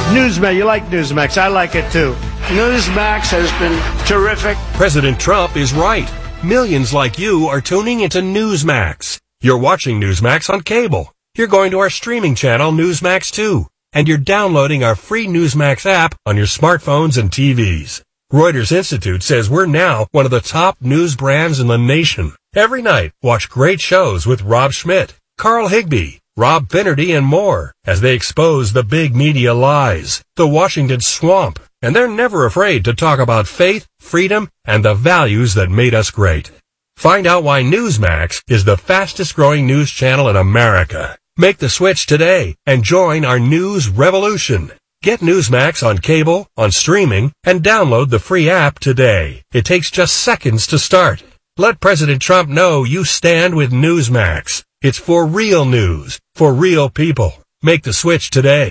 Newsmax, you like Newsmax. I like it too. Newsmax has been terrific. President Trump is right. Millions like you are tuning into Newsmax. You're watching Newsmax on cable. You're going to our streaming channel, Newsmax 2. And you're downloading our free Newsmax app on your smartphones and TVs. Reuters Institute says we're now one of the top news brands in the nation. Every night, watch great shows with Rob Schmidt, Carl Higbie, Rob Finnerty, and more as they expose the big media lies, the Washington swamp, and they're never afraid to talk about faith, freedom, and the values that made us great. Find out why Newsmax is the fastest-growing news channel in America. Make the switch today and join our news revolution. Get Newsmax on cable, on streaming, and download the free app today. It takes just seconds to start. Let President Trump know you stand with Newsmax. It's for real news, for real people. Make the switch today.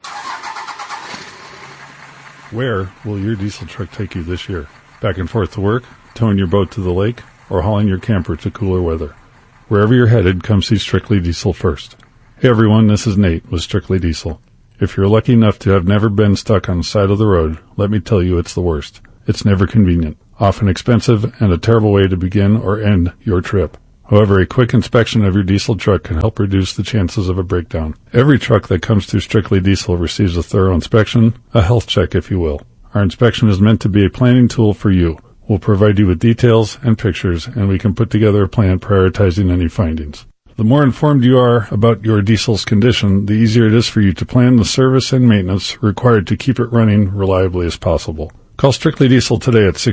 Where will your diesel truck take you this year? Back and forth to work, towing your boat to the lake, or hauling your camper to cooler weather? Wherever you're headed, come see Strictly Diesel first. Hey everyone, this is Nate with Strictly Diesel. If you're lucky enough to have never been stuck on the side of the road, let me tell you it's the worst. It's never convenient, often expensive, and a terrible way to begin or end your trip. However, a quick inspection of your diesel truck can help reduce the chances of a breakdown. Every truck that comes through Strictly Diesel receives a thorough inspection, a health check if you will. Our inspection is meant to be a planning tool for you. We'll provide you with details and pictures, and we can put together a plan prioritizing any findings. The more informed you are about your diesel's condition, the easier it is for you to plan the service and maintenance required to keep it running reliably as possible. Call Strictly Diesel today at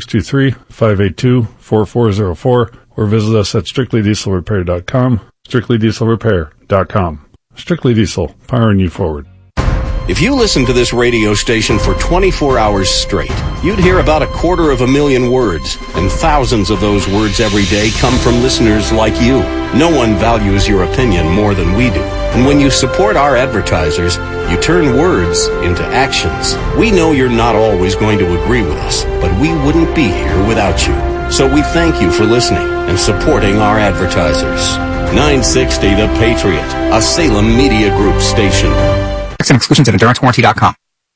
623-582-4404 or visit us at strictlydieselrepair.com, strictlydieselrepair.com. Strictly Diesel, powering you forward. If you listened to this radio station for 24 hours straight, you'd hear about 250,000 words, and thousands of those words every day come from listeners like you. No one values your opinion more than we do. And when you support our advertisers, you turn words into actions. We know you're not always going to agree with us, but we wouldn't be here without you. So we thank you for listening and supporting our advertisers. 960 The Patriot, a Salem Media Group station. And exclusions at EnduranceWarranty.com.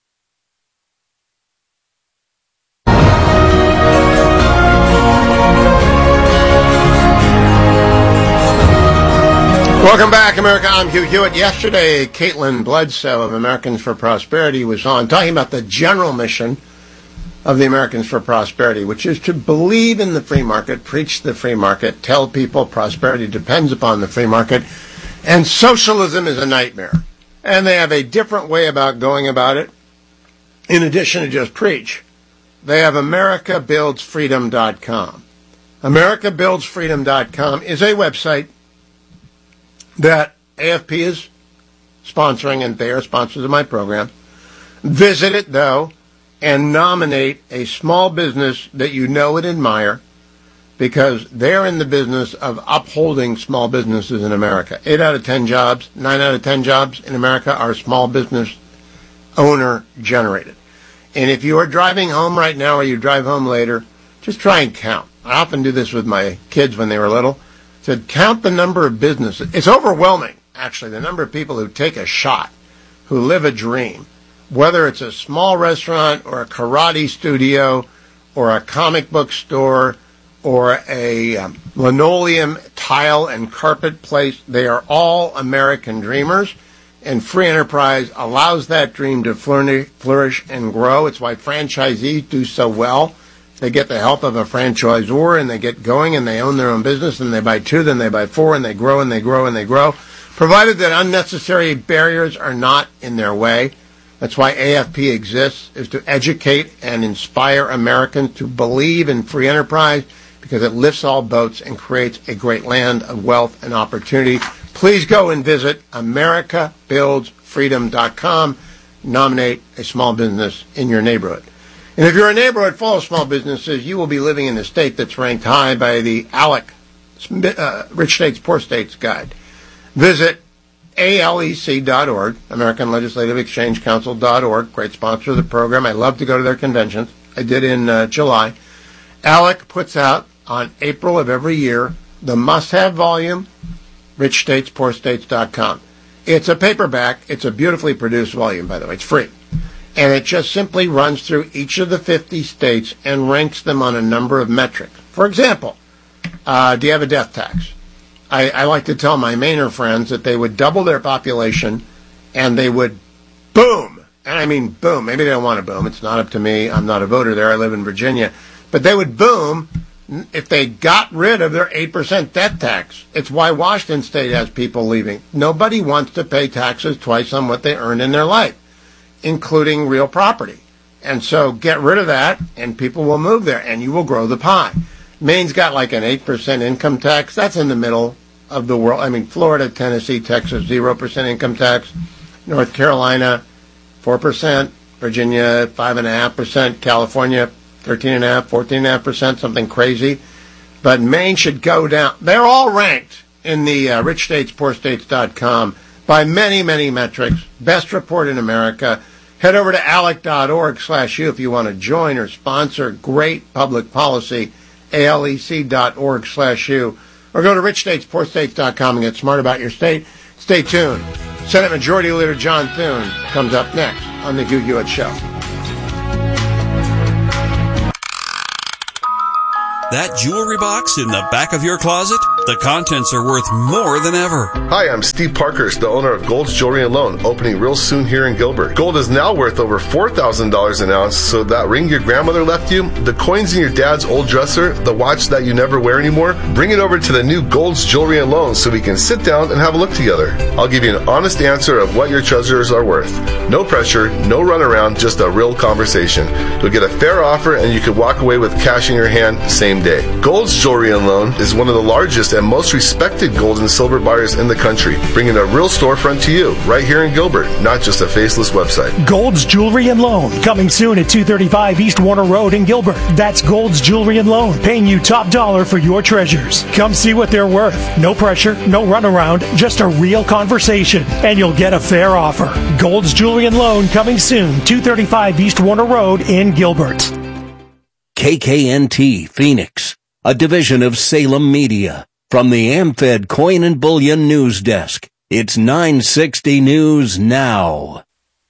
Welcome back, America. I'm Hugh Hewitt. Yesterday, Caitlin Bledsoe of Americans for Prosperity was on talking about the general mission of the Americans for Prosperity, which is to believe in the free market, preach the free market, tell people prosperity depends upon the free market, and socialism is a nightmare. And they have a different way about going about it. In addition to just preach, they have AmericaBuildsFreedom.com. AmericaBuildsFreedom.com is a website that AFP is sponsoring, and they are sponsors of my program. Visit it, though, and nominate a small business that you know and admire, because they're in the business of upholding small businesses in America. 8 out of 10 jobs, 9 out of 10 jobs in America are small business owner generated. And if you are driving home right now or you drive home later, just try and count. I often do this with my kids when they were little. I said, count the number of businesses. It's overwhelming, actually, the number of people who take a shot, who live a dream, whether it's a small restaurant or a karate studio or a comic book store or a linoleum, tile, and carpet place. They are all American dreamers, and free enterprise allows that dream to flourish and grow. It's why franchisees do so well. They get the help of a franchisor, and they get going, and they own their own business, and they buy 2, then they buy 4, and they grow, and they grow, and they grow, provided that unnecessary barriers are not in their way. That's why AFP exists, is to educate and inspire Americans to believe in free enterprise, because it lifts all boats and creates a great land of wealth and opportunity. Please go and visit AmericaBuildsFreedom.com. Nominate a small business in your neighborhood. And if you're a neighborhood full of small businesses, you will be living in a state that's ranked high by the ALEC, Rich States, Poor States Guide. Visit ALEC.org, American Legislative Exchange Council.org, great sponsor of the program. I love to go to their conventions. I did in July. ALEC puts out on April of every year the must-have volume, richstatespoorstates.com. It's a paperback. It's a beautifully produced volume, by the way. It's free. And it just simply runs through each of the 50 states and ranks them on a number of metrics. For example, do you have a death tax? I like to tell my Mainer friends that they would double their population and they would boom. And I mean boom. Maybe they don't want to boom. It's not up to me. I'm not a voter there. I live in Virginia. But they would boom if they got rid of their 8% death tax. It's why Washington State has people leaving. Nobody wants to pay taxes twice on what they earned in their life, including real property. And so get rid of that, and people will move there, and you will grow the pie. Maine's got like an 8% income tax. That's in the middle of the world. I mean, Florida, Tennessee, Texas, 0% income tax. North Carolina, 4%. Virginia, 5.5%. California, 13.5%, 14.5%, something crazy. But Maine should go down. They're all ranked in the richstatespoorstates.com by many, many metrics. Best report in America. Head over to alec.org/u if you want to join or sponsor great public policy, alec.org/u. Or go to richstatespoorstates.com and get smart about your state. Stay tuned. Senate Majority Leader John Thune comes up next on the Hugh Hewitt Show. That jewelry box in the back of your closet? The contents are worth more than ever. Hi, I'm Steve Parkhurst, the owner of Gold's Jewelry and Loan, opening real soon here in Gilbert. Gold is now worth over $4,000 an ounce, so that ring your grandmother left you, the coins in your dad's old dresser, the watch that you never wear anymore, bring it over to the new Gold's Jewelry and Loan so we can sit down and have a look together. I'll give you an honest answer of what your treasures are worth. No pressure, no runaround, just a real conversation. You'll get a fair offer and you can walk away with cash in your hand same day. Gold's Jewelry and Loan is one of the largest and most respected gold and silver buyers in the country, bringing a real storefront to you right here in Gilbert, not just a faceless website. Gold's Jewelry and Loan, coming soon at 235 East Warner Road in Gilbert. That's Gold's Jewelry and Loan, paying you top dollar for your treasures. Come see what they're worth. No pressure, no runaround, just a real conversation, and you'll get a fair offer. Gold's Jewelry and Loan, coming soon, 235 East Warner Road in Gilbert. KKNT Phoenix, a division of Salem Media. From the AmFed Coin and Bullion News Desk, it's 960 News Now.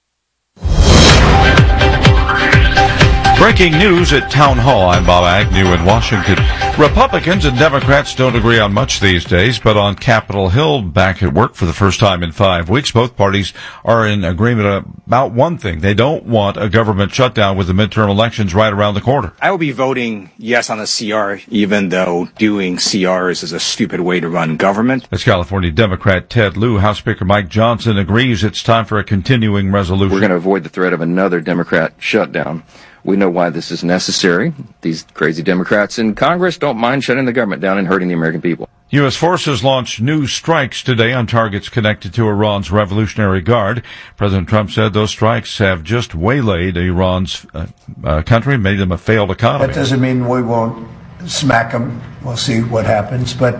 Breaking news at Town Hall. I'm Bob Agnew in Washington. Republicans and Democrats don't agree on much these days, but on Capitol Hill, back at work for the first time in 5 weeks, both parties are in agreement about one thing. They don't want a government shutdown with the midterm elections right around the corner. I will be voting yes on the CR, even though doing CRs is a stupid way to run government. As California Democrat Ted Lieu, House Speaker Mike Johnson agrees it's time for a continuing resolution. We're going to avoid the threat of another Democrat shutdown. We know why this is necessary. These crazy Democrats in Congress don't mind shutting the government down and hurting the American people. U.S. forces launched new strikes today on targets connected to Iran's Revolutionary Guard. President Trump said those strikes have just waylaid Iran's country, made them a failed economy. That doesn't mean we won't smack them. We'll see what happens. But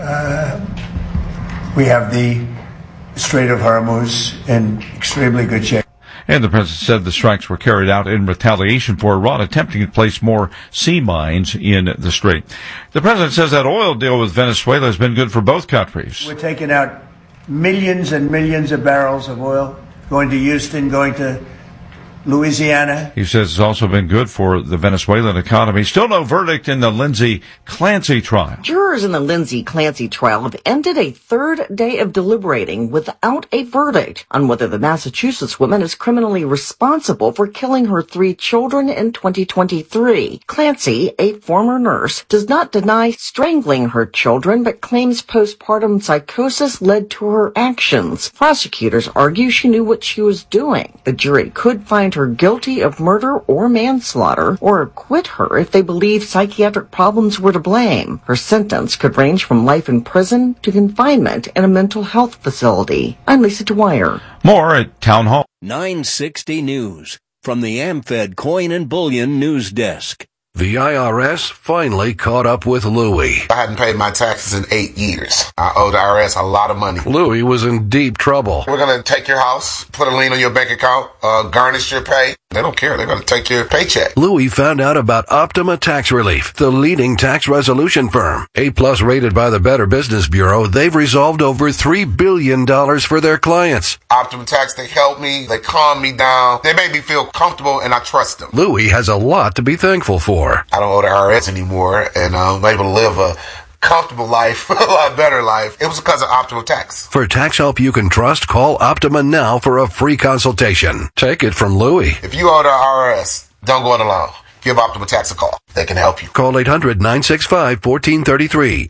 we have the Strait of Hormuz in extremely good shape. And the president said the strikes were carried out in retaliation for Iran attempting to place more sea mines in the strait. The president says that oil deal with Venezuela has been good for both countries. We're taking out millions and millions of barrels of oil, going to Houston, going to Louisiana. He says it's also been good for the Venezuelan economy. Still no verdict in the Lindsay Clancy trial. Jurors in the Lindsay Clancy trial have ended a third day of deliberating without a verdict on whether the Massachusetts woman is criminally responsible for killing her 3 children in 2023. Clancy, a former nurse, does not deny strangling her children, but claims postpartum psychosis led to her actions. Prosecutors argue she knew what she was doing. The jury could find her guilty of murder or manslaughter, or acquit her if they believe psychiatric problems were to blame. Her sentence could range from life in prison to confinement in a mental health facility. I'm Lisa Dwyer. More at Town Hall. 960 News from the AmFed Coin and Bullion News Desk. The IRS finally caught up with Louie. I hadn't paid my taxes in 8 years. I owe the IRS a lot of money. Louie was in deep trouble. We're going to take your house, put a lien on your bank account, garnish your pay. They don't care. They're going to take your paycheck. Louie found out about Optima Tax Relief, the leading tax resolution firm. A-plus rated by the Better Business Bureau, they've resolved over $3 billion for their clients. Optima Tax, they help me. They calm me down. They make me feel comfortable, and I trust them. Louie has a lot to be thankful for. I don't owe the IRS anymore, and I'm able to live a comfortable life, a lot better life. It was because of Optima Tax. For tax help you can trust, call Optima now for a free consultation. Take it from Louie. If you owe the IRS, don't go it alone. Give Optima Tax a call. They can help you. Call 800-965-1433.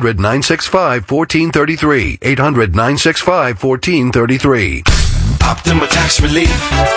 800-965-1433. 800-965-1433. Optima Tax Relief.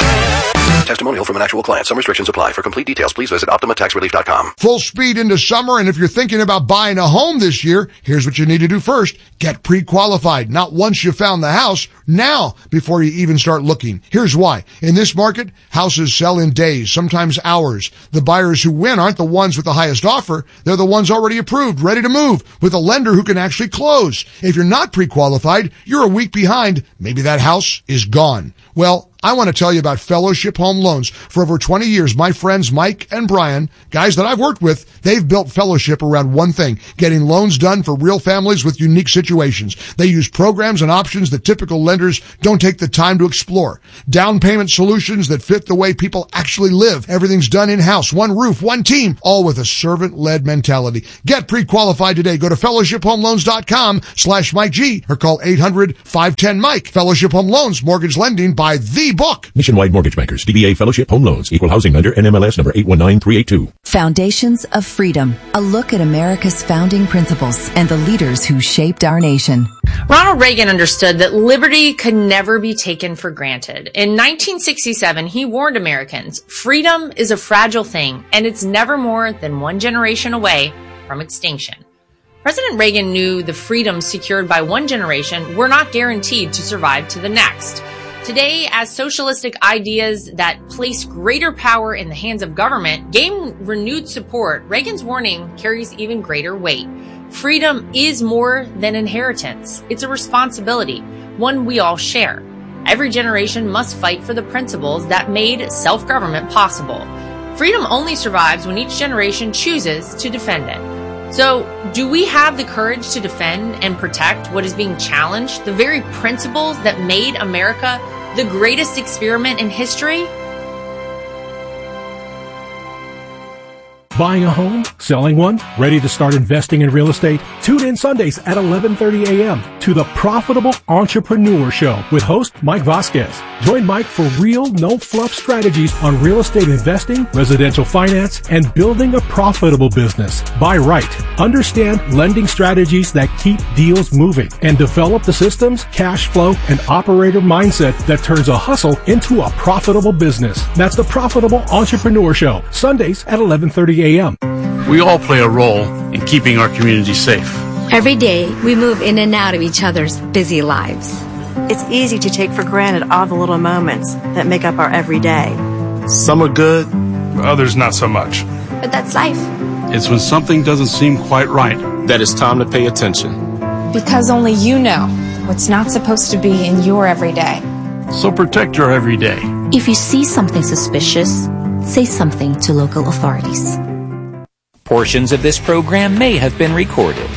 Testimonial from an actual client. Some restrictions apply. For complete details, please visit OptimaTaxRelief.com. Full speed into summer, and if you're thinking about buying a home this year, here's what you need to do first. Get pre-qualified. Not once you found the house, now before you even start looking. Here's why. In this market, houses sell in days, sometimes hours. The buyers who win aren't the ones with the highest offer. They're the ones already approved, ready to move, with a lender who can actually close. If you're not pre-qualified, you're a week behind. Maybe that house is gone. Well, I want to tell you about Fellowship Home Loans. For over 20 years, my friends Mike and Brian, guys that I've worked with, they've built Fellowship around one thing, getting loans done for real families with unique situations. They use programs and options that typical lenders don't take the time to explore. Down payment solutions that fit the way people actually live. Everything's done in-house, one roof, one team, all with a servant-led mentality. Get pre-qualified today. Go to fellowshiphomeloans.com/Mike G or call 800-510-MIKE. Fellowship Home Loans, mortgage lending by the book. Nationwide Mortgage Bankers, DBA Fellowship Home Loans, Equal Housing Lender, NMLS number 819382. Foundations of Freedom, a look at America's founding principles and the leaders who shaped our nation. Ronald Reagan understood that liberty could never be taken for granted. In 1967, he warned Americans, freedom is a fragile thing, and it's never more than one generation away from extinction. President Reagan knew the freedoms secured by one generation were not guaranteed to survive to the next. Today, as socialistic ideas that place greater power in the hands of government gain renewed support, Reagan's warning carries even greater weight. Freedom is more than inheritance. It's a responsibility, one we all share. Every generation must fight for the principles that made self-government possible. Freedom only survives when each generation chooses to defend it. So, do we have the courage to defend and protect what is being challenged, the very principles that made America the greatest experiment in history? Buying a home? Selling one? Ready to start investing in real estate? Tune in Sundays at 11:30 a.m. to the Profitable Entrepreneur Show with host Mike Vasquez. Join Mike for real, no-fluff strategies on real estate investing, residential finance, and building a profitable business. Buy right. Understand lending strategies that keep deals moving and develop the systems, cash flow, and operator mindset that turns a hustle into a profitable business. That's the Profitable Entrepreneur Show, Sundays at 11:30 a.m. We all play a role in keeping our community safe. Every day, we move in and out of each other's busy lives. It's easy to take for granted all the little moments that make up our everyday. Some are good, others not so much. But that's life. It's when something doesn't seem quite right that it's time to pay attention. Because only you know what's not supposed to be in your everyday. So protect your everyday. If you see something suspicious, say something to local authorities. Portions of this program may have been recorded.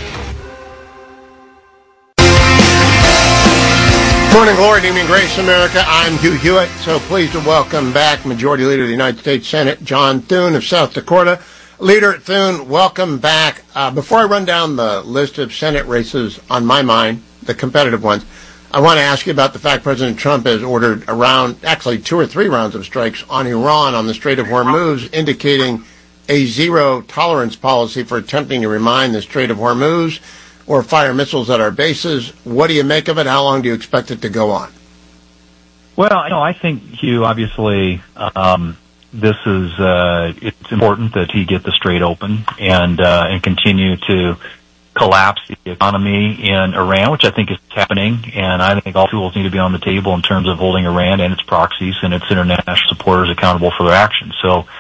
Morning, glory, evening, grace, America. I'm Hugh Hewitt, so pleased to welcome back Majority Leader of the United States Senate, John Thune of South Dakota. Leader Thune, welcome back. Before I run down the list of Senate races on my mind, the competitive ones, I want to ask you about the fact President Trump has ordered actually 2 or 3 rounds of strikes on Iran on the Strait of Hormuz, indicating a zero-tolerance policy for attempting to remine the Strait of Hormuz or fire missiles at our bases. What do you make of it? How long do you expect it to go on? Well, I think, Hugh, obviously, this is it's important that he get the strait open and continue to collapse the economy in Iran, which I think is happening, and I think all tools need to be on the table in terms of holding Iran and its proxies and its international supporters accountable for their actions. So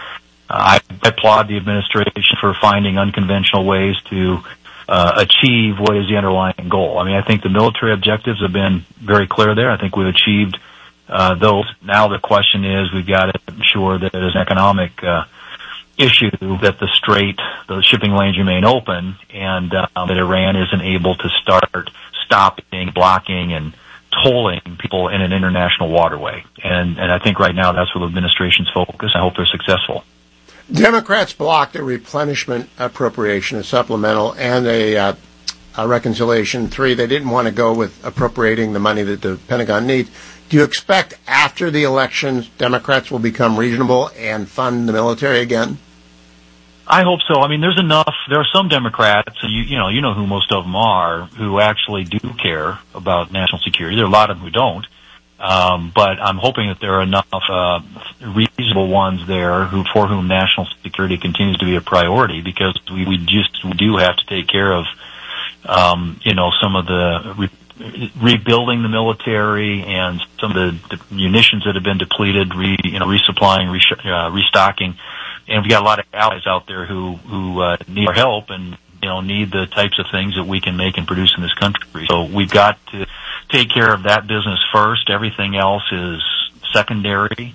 I applaud the administration for finding unconventional ways to achieve what is the underlying goal. I mean, I think the military objectives have been very clear there. I think we've achieved those. Now the question is we've got to ensure that it is an economic issue that the shipping lanes remain open, and that Iran isn't able to start stopping, blocking, and tolling people in an international waterway. And I think right now that's where the administration's focus. I hope they're successful. Democrats blocked a replenishment appropriation, a supplemental, and a reconciliation 3. They didn't want to go with appropriating the money that the Pentagon needs. Do you expect after the elections Democrats will become reasonable and fund the military again? I hope so. I mean, there are some Democrats, and you know who most of them are, who actually do care about national security. There are a lot of them who don't. But I'm hoping that there are enough reasonable ones there for whom national security continues to be a priority, because we do have to take care of some of the rebuilding the military and some of the munitions that have been depleted, resupplying, restocking, and we've got a lot of allies out there who need our help and need the types of things that we can make and produce in this country. So we've got to take care of that business first. Everything else is secondary,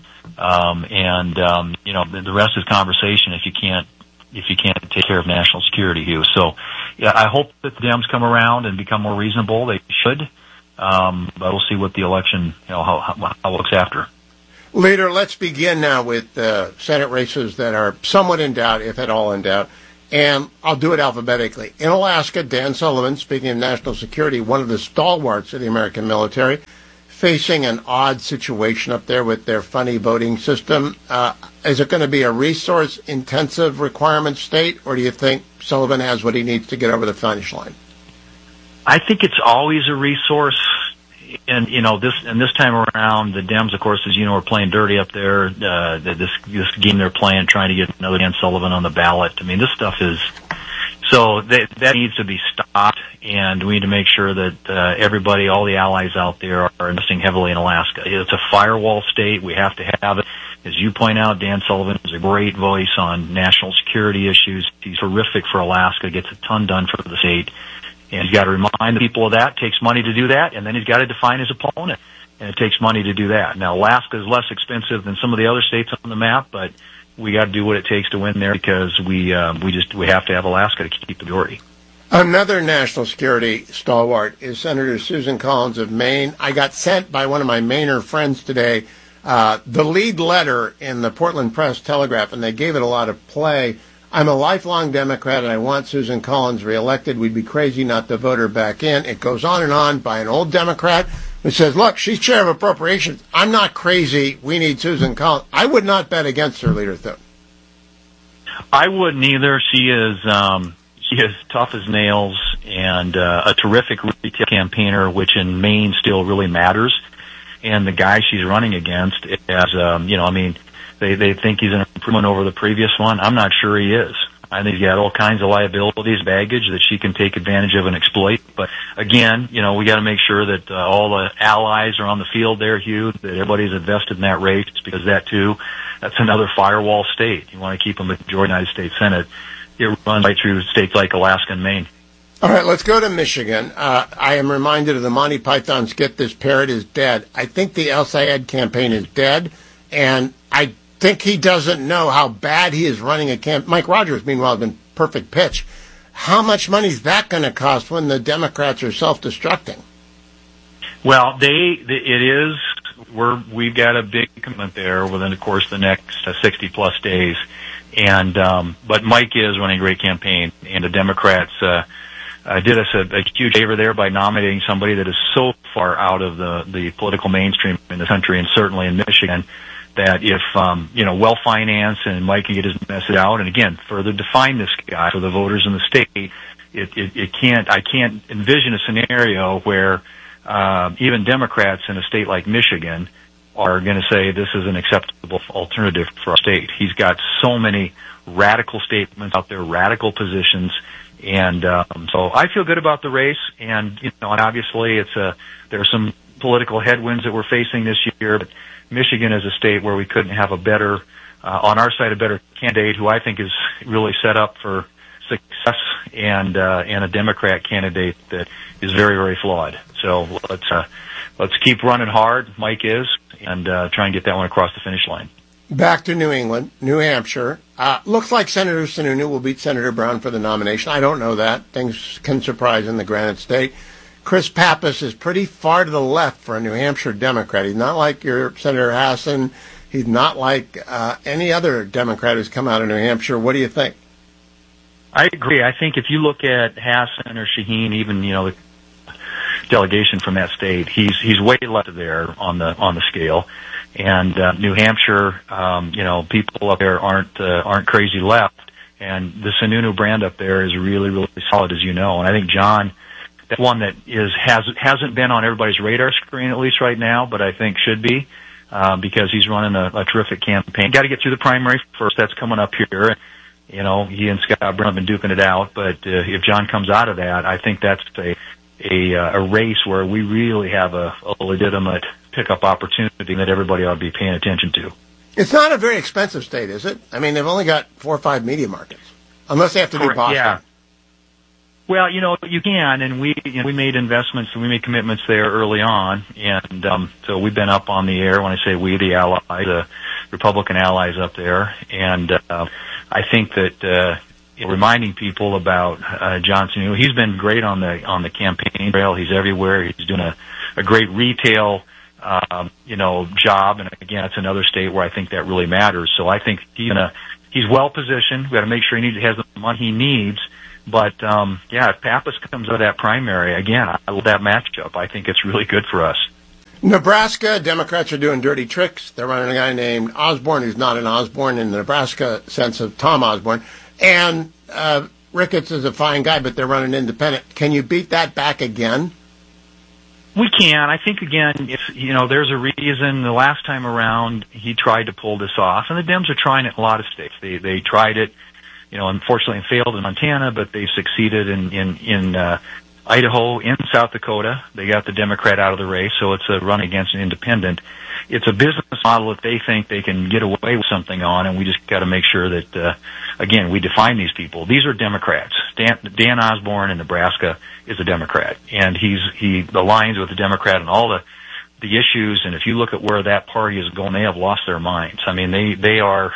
the rest is conversation if you can't take care of national security, Hugh. So, yeah, I hope that the Dems come around and become more reasonable. They should, but we'll see what the election, how it looks after. Leader, let's begin now with Senate races that are somewhat in doubt, if at all in doubt. And I'll do it alphabetically. In Alaska, Dan Sullivan, speaking of national security, one of the stalwarts of the American military, facing an odd situation up there with their funny voting system. Is it going to be a resource-intensive requirement state, or do you think Sullivan has what he needs to get over the finish line? I think it's always a resource. And, this time around, the Dems, of course, as you know, are playing dirty up there. This game they're playing, trying to get another Dan Sullivan on the ballot. I mean, this stuff is... So that needs to be stopped, and we need to make sure that everybody, all the allies out there, are investing heavily in Alaska. It's a firewall state. We have to have it. As you point out, Dan Sullivan is a great voice on national security issues. He's terrific for Alaska, gets a ton done for the state. And he's got to remind the people of that. It takes money to do that, and then he's got to define his opponent. And it takes money to do that. Now, Alaska is less expensive than some of the other states on the map, but we got to do what it takes to win there, because we have to have Alaska to keep the majority. Another national security stalwart is Senator Susan Collins of Maine. I got sent by one of my Mainer friends today the lead letter in the Portland Press-Telegraph, and they gave it a lot of play. I'm a lifelong Democrat, and I want Susan Collins reelected. We'd be crazy not to vote her back in. It goes on by an old Democrat who says, look, she's chair of appropriations. I'm not crazy. We need Susan Collins. I would not bet against her, Leader Thune. I wouldn't either. She is tough as nails and a terrific retail campaigner, which in Maine still really matters. And the guy she's running against, they think he's an improvement over the previous one. I'm not sure he is. I think he's got all kinds of liabilities, baggage that she can take advantage of and exploit. But again, we got to make sure that all the allies are on the field there, Hugh, that everybody's invested in that race, because that's another firewall state. You want to keep a majority in the United States Senate. It runs right through states like Alaska and Maine. All right, let's go to Michigan. I am reminded of the Monty Python skit, This Parrot is Dead. I think the El Sayed campaign is dead, and I think he doesn't know how bad he is running a campaign. Mike Rogers, meanwhile, has been perfect pitch. How much money is that going to cost when the Democrats are self-destructing? Well, we've got a big commitment there within, of course, the next 60-plus days. And but Mike is running a great campaign, and the Democrats did us a huge favor there by nominating somebody that is so far out of the political mainstream in the country, and certainly in Michigan, that if, well-financed and Mike can get his message out, and again, further define this guy for the voters in the state, I can't envision a scenario where, even Democrats in a state like Michigan are going to say this is an acceptable alternative for our state. He's got so many radical statements out there, radical positions, and, so I feel good about the race, and, and obviously there are some political headwinds that we're facing this year, but Michigan is a state where we couldn't have a better on our side, a better candidate who I think is really set up for success, and a Democrat candidate that is very, very flawed. So let's keep running hard. Mike is, and try and get that one across the finish line. Back to New England, New Hampshire. Looks like Senator Sununu will beat Senator Brown for the nomination. I don't know that. Things can surprise in the Granite State. Chris Pappas is pretty far to the left for a New Hampshire Democrat. He's not like your Senator Hassan. He's not like any other Democrat who's come out of New Hampshire. What do you think? I agree. I think if you look at Hassan or Shaheen, even the delegation from that state, he's way left there on the scale. And New Hampshire, people up there aren't crazy left, and the Sununu brand up there is really, really solid, as you know. And I think John, that's one that hasn't been on everybody's radar screen, at least right now, but I think should be, because he's running a terrific campaign. Got to get through the primary first. That's coming up here. He and Scott Brown have been duking it out, but if John comes out of that, I think that's a race where we really have a legitimate pickup opportunity that everybody ought to be paying attention to. It's not a very expensive state, is it? I mean, they've only got 4 or 5 media markets, unless they have to do Boston. Yeah. Well, you can, and we made investments and we made commitments there early on, and so we've been up on the air. When I say we, the allies, the Republican allies up there, and I think that reminding people about John Sununu, he's been great on the campaign trail. He's everywhere. He's doing a great retail job, and again, it's another state where I think that really matters. So I think he's well positioned. We got to make sure he has the money he needs. But if Pappas comes out of that primary, again, I love that matchup. I think it's really good for us. Nebraska, Democrats are doing dirty tricks. They're running a guy named Osborne, who's not an Osborne in the Nebraska sense of Tom Osborne. And Ricketts is a fine guy, but they're running independent. Can you beat that back again? We can. I think, again, if there's a reason the last time around he tried to pull this off, and the Dems are trying it in a lot of states. They tried it, unfortunately failed in Montana, but they succeeded in Idaho, in South Dakota. They got the Democrat out of the race, so it's a run against an independent. It's a business model that they think they can get away with something on, and we just got to make sure that, again, we define these people. These are Democrats. Dan Osborne in Nebraska is a Democrat, and he aligns with the Democrat on all the issues. And if you look at where that party is going, they have lost their minds. I mean, they are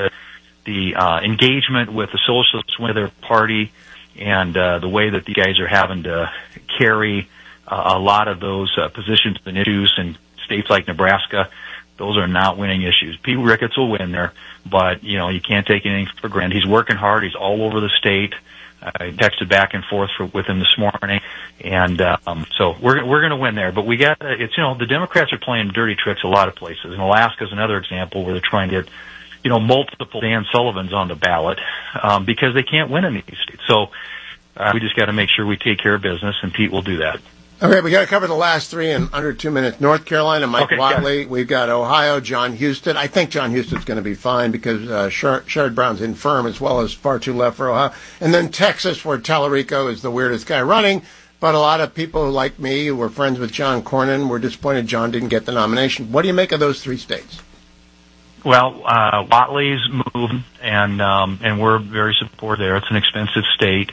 the engagement with the socialists with their party, and the way that the guys are having to carry a lot of those positions and issues in states like Nebraska, those are not winning issues. Pete Ricketts will win there, but you can't take anything for granted. He's working hard. He's all over the state. I texted back and forth with him this morning, and so we're going to win there. But we got it's the Democrats are playing dirty tricks a lot of places. And Alaska is another example where they're trying to get multiple Dan Sullivans on the ballot because they can't win in these states. So we just got to make sure we take care of business, and Pete will do that. Okay, we got to cover the last three in under 2 minutes. North Carolina, Mike Whatley. We've got Ohio, John Husted. I think John Husted's going to be fine because Sherrod Brown's infirm as well as far too left for Ohio. And then Texas, where Tallarico is the weirdest guy running. But a lot of people like me who were friends with John Cornyn were disappointed John didn't get the nomination. What do you make of those three states? Well, Whatley's moving, and we're very supportive there. It's an expensive state.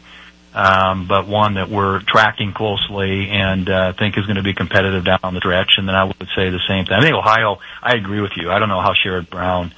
But one that we're tracking closely and think is going to be competitive down the stretch. And then I would say the same thing. I think Ohio, I agree with you. I don't know how Sherrod Brown,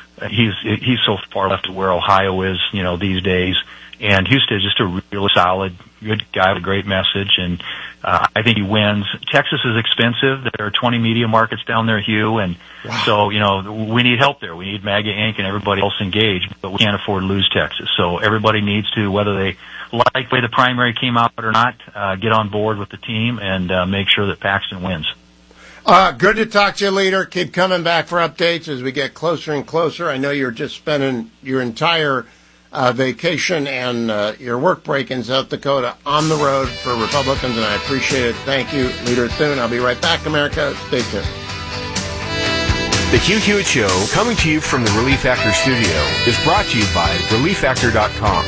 he's so far left of where Ohio is, these days. And Houston is just a really solid, good guy with a great message, and I think he wins. Texas is expensive. There are 20 media markets down there, Hugh, and so, we need help there. We need MAGA Inc. and everybody else engaged, but we can't afford to lose Texas. So everybody needs to, whether they like the way the primary came out or not, get on board with the team and make sure that Paxton wins. Good to talk to you, Leader. Keep coming back for updates as we get closer and closer. I know you're just spending your entire vacation and your work break in South Dakota on the road for Republicans, and I appreciate it. Thank you, Leader Thune. I'll be right back, America. Stay tuned. The Hugh Hewitt Show, coming to you from the Relief Factor studio, is brought to you by ReliefFactor.com.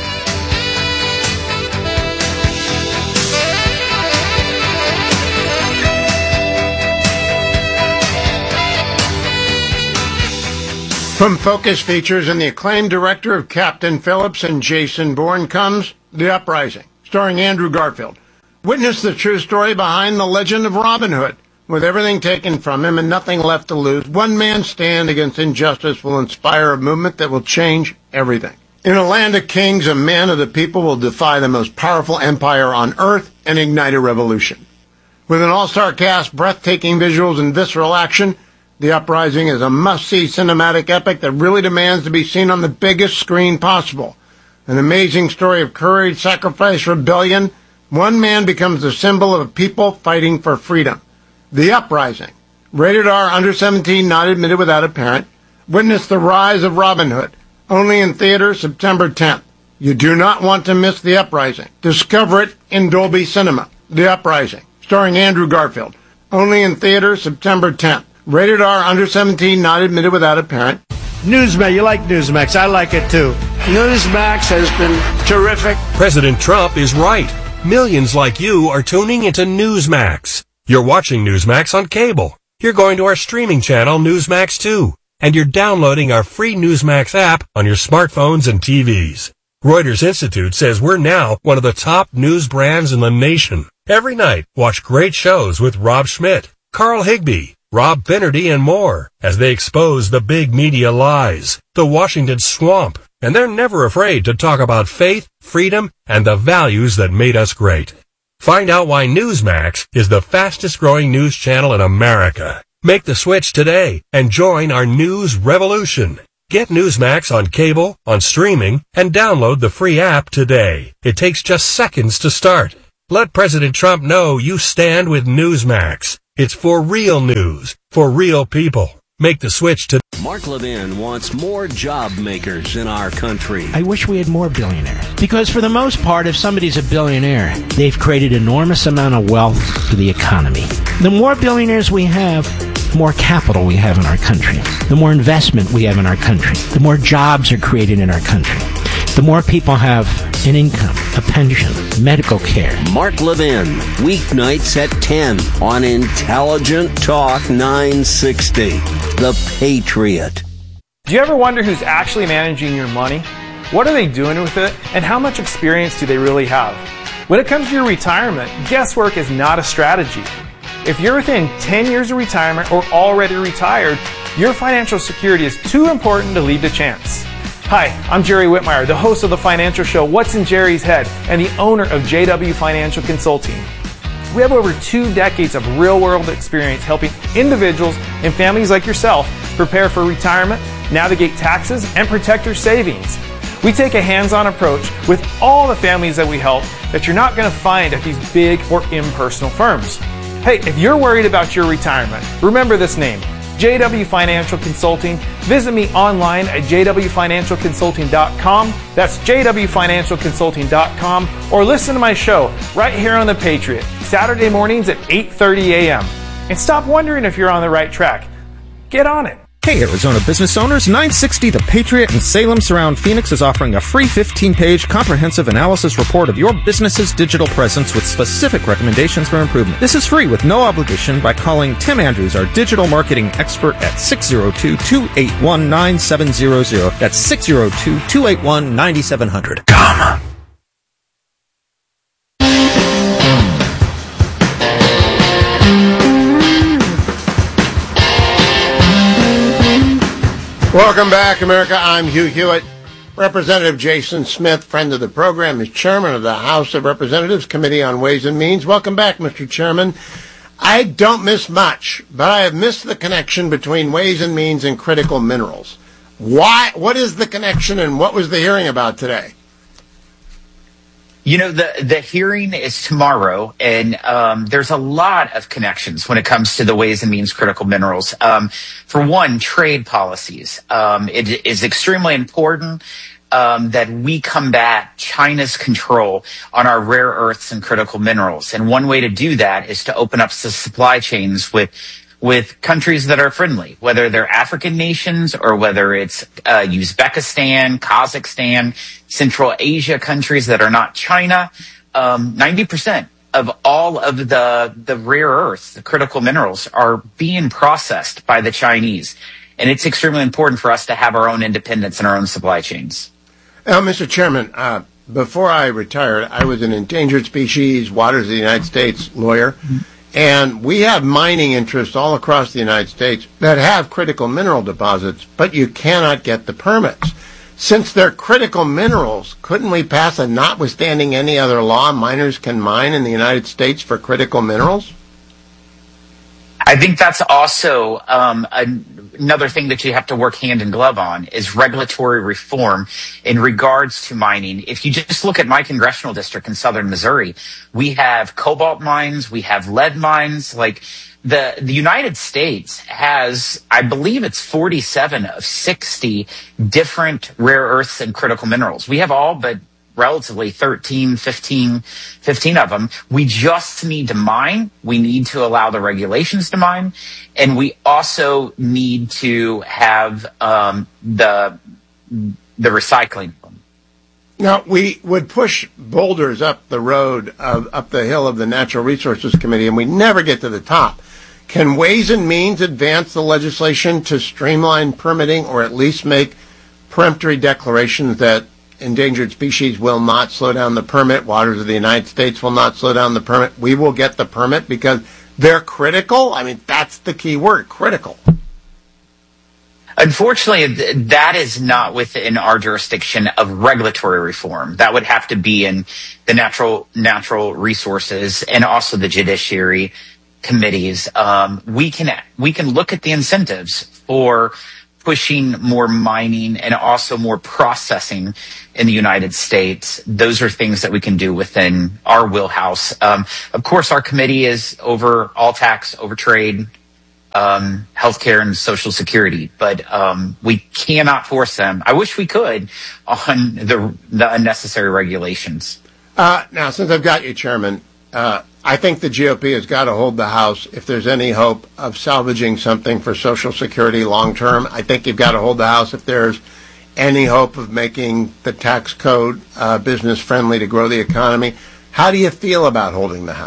From Focus Features and the acclaimed director of Captain Phillips and Jason Bourne comes The Uprising, starring Andrew Garfield. Witness the true story behind the legend of Robin Hood. With everything taken from him and nothing left to lose, one man's stand against injustice will inspire a movement that will change everything. In a land of kings, a man of the people will defy the most powerful empire on earth and ignite a revolution. With an all-star cast, breathtaking visuals, and visceral action, The Uprising is a must-see cinematic epic that really demands to be seen on the biggest screen possible. An amazing story of courage, sacrifice, rebellion. One man becomes the symbol of a people fighting for freedom. The Uprising. Rated R, under 17, not admitted without a parent. Witness the rise of Robin Hood. Only in theaters September 10th. You do not want to miss The Uprising. Discover it in Dolby Cinema. The Uprising. Starring Andrew Garfield. Only in theaters September 10th. Rated R, under 17, not admitted without a parent. Newsmax, you like Newsmax. I like it too. Newsmax has been terrific. President Trump is right. Millions like you are tuning into Newsmax. You're watching Newsmax on cable. You're going to our streaming channel, Newsmax 2. And you're downloading our free Newsmax app on your smartphones and TVs. Reuters Institute says we're now one of the top news brands in the nation. Every night, watch great shows with Rob Schmidt, Carl Higbie, Rob Finnerty, and more as they expose the big media lies, the Washington swamp, and they're never afraid to talk about faith, freedom, and the values that made us great. Find out why Newsmax is the fastest growing news channel in America. Make the switch today and join our news revolution. Get Newsmax on cable, on streaming, and download the free app today. It takes just seconds to start. Let President Trump know you stand with Newsmax. It's for real news, for real people. Make the switch to... Mark Levin wants more job makers in our country. I wish we had more billionaires. Because for the most part, if somebody's a billionaire, they've created enormous amount of wealth for the economy. The more billionaires we have, the more capital we have in our country. The more investment we have in our country. The more jobs are created in our country. The more people have an income, a pension, medical care. Mark Levin, weeknights at 10 on Intelligent Talk 960. The Patriot. Do you ever wonder who's actually managing your money? What are they doing with it? And how much experience do they really have? When it comes to your retirement, guesswork is not a strategy. If you're within 10 years of retirement or already retired, your financial security is too important to leave to chance. Hi, I'm Jerry Whitmire, the host of the financial show What's in Jerry's Head and the owner of JW Financial Consulting. We have over 2 decades of real-world experience helping individuals and families like yourself prepare for retirement, navigate taxes, and protect your savings. We take a hands-on approach with all the families that we help that you're not going to find at these big or impersonal firms. Hey, if you're worried about your retirement, remember this name, JW Financial Consulting. Visit me online at jwfinancialconsulting.com. That's jwfinancialconsulting.com. Or listen to my show right here on The Patriot, Saturday mornings at 8:30 a.m. And stop wondering if you're on the right track. Get on it. Hey Arizona business owners, 960 The Patriot in Salem Surround Phoenix is offering a free 15-page comprehensive analysis report of your business's digital presence with specific recommendations for improvement. This is free with no obligation by calling Tim Andrews, our digital marketing expert, at 602-281-9700. That's 602-281-9700. Come. Welcome back, America. I'm Hugh Hewitt. Representative Jason Smith, friend of the program, is chairman of the House of Representatives Committee on Ways and Means. Welcome back, Mr. Chairman. I don't miss much, but I have missed the connection between Ways and Means and critical minerals. Why? What is the connection, and what was the hearing about today? You know, the hearing is tomorrow, and there's a lot of connections when it comes to the Ways and Means critical minerals. For one, trade policies. It is extremely important that we combat China's control on our rare earths and critical minerals. And one way to do that is to open up the supply chains with countries that are friendly, whether they're African nations or whether it's Uzbekistan, Kazakhstan, Central Asia countries that are not China. 90% of all of the rare earths, the critical minerals, are being processed by the Chinese. And it's extremely important for us to have our own independence and our own supply chains. Mr. Chairman, before I retired, I was an endangered species, waters of the United States lawyer, and we have mining interests all across the United States that have critical mineral deposits, but you cannot get the permits. Since they're critical minerals, couldn't we pass a notwithstanding any other law, miners can mine in the United States for critical minerals? I think that's also another thing that you have to work hand in glove on is regulatory reform in regards to mining. If you just look at my congressional district in southern Missouri, we have cobalt mines, we have lead mines. Like the United States has, I believe it's 47 of 60 different rare earths and critical minerals. We have all but relatively 15 of them. We just need to mine. We need to allow the regulations to mine. And we also need to have the recycling. Now, we would push boulders up the road, up the hill of the Natural Resources Committee, and we never get to the top. Can Ways and Means advance the legislation to streamline permitting or at least make peremptory declarations that endangered species will not slow down the permit, waters of the United States will not slow down the permit, we will get the permit because they're critical? I mean, that's the key word, critical. Unfortunately, that is not within our jurisdiction of regulatory reform. That would have to be in the natural resources and also the judiciary committees. We can look at the incentives for pushing more mining and also more processing in the United States. Those are things that we can do within our wheelhouse. Of course, our committee is over all tax, over trade, healthcare, and Social Security, but we cannot force them. I wish we could on the unnecessary regulations. Now, since I've got you, Chairman, I think the GOP has got to hold the House if there's any hope of salvaging something for Social Security long term. I think you've got to hold the House if there's any hope of making the tax code business friendly to grow the economy. How do you feel about holding the House?